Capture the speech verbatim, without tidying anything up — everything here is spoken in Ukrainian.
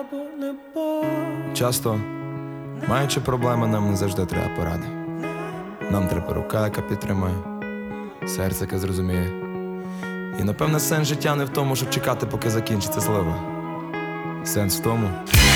Часто, маючи проблеми, нам не завжди треба поради. Нам треба рука, яка підтримає, серце, яке зрозуміє. І, напевне, сенс життя не в тому, щоб чекати, поки закінчиться злива. Сенс в тому,